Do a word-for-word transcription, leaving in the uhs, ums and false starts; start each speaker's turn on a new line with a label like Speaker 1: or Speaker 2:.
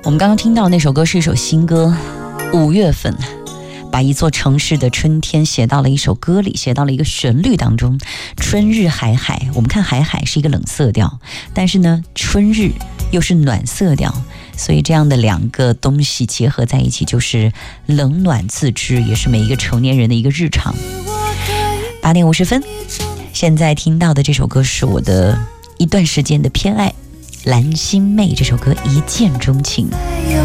Speaker 1: 我们刚刚听到那首歌是一首新歌，五月份把一座城市的春天写到了一首歌里，写到了一个旋律当中。春日海海，我们看海海是一个冷色调，但是呢春日又是暖色调，所以这样的两个东西结合在一起，就是冷暖自知，也是每一个成年人的一个日常。八点五十分，现在听到的这首歌是我的一段时间的偏爱，蓝心湄这首歌一见钟情。